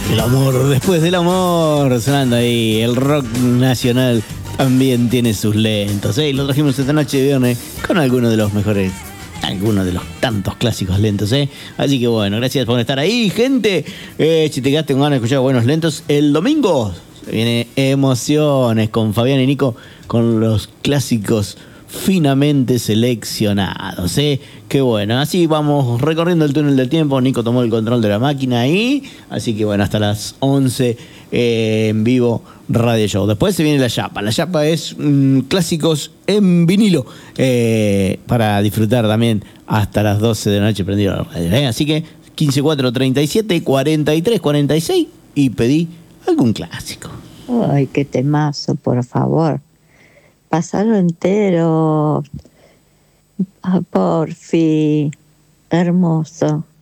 El amor, después del amor, sonando ahí, el rock nacional también tiene sus lentos. Lo trajimos esta noche de viernes con algunos de los mejores, algunos de los tantos clásicos lentos. Así que bueno, gracias por estar ahí, gente. Si te quedaste con ganas de escuchar buenos lentos, el domingo se viene Emociones con Fabián y Nico con los clásicos finamente seleccionados. Qué bueno, así vamos recorriendo el túnel del tiempo. Nico tomó el control de la máquina ahí, así que bueno, hasta las 11 en vivo Radio Show. Después se viene la Yapa. La Yapa es clásicos en vinilo para disfrutar también hasta las 12 de la noche prendido a la radio. Así que 15437 4346 y pedí algún clásico. Ay, qué temazo, por favor. Pasarlo entero. Porfi. Hermoso.